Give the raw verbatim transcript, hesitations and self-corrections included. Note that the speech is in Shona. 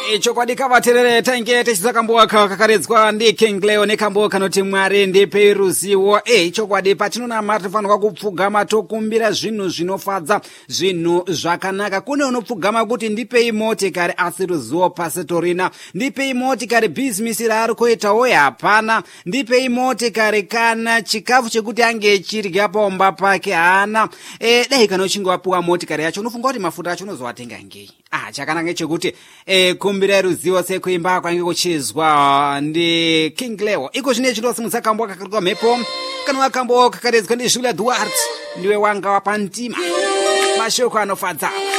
chokwadi kavaterere tainge tichisakambowa kakaredzwa ndi King Leo nekambo kanoti Mwari ndipe ruzivo. E chokwadi patinonama tinofanirwa kupfugama tokumbira zvinhu zvinofadza, zvinhu zvakanaka. Kune unopfugama kuti ndipei motikari asi ruzivo pasitorina, ndipei motikari bhizinesi raari kuitawo hapana, ndipei motikari kana chikafu chekuti ange chirya paumba pake haana. E, dai kana uchinge wapuwa motikari yacho unofunga kuti mafuta acho unozowatenga ngei? Ah, chakanaka chekuti e, kumbira ruzivo sekuimba kwange kuchizwa ndi King Leo. Iko zvine chinosimudza kambo kakarikwa mhepo kana kambo kakaredzwa ndi Julia Duarte. Ndiwe wanga wapantima mashoko anofadza.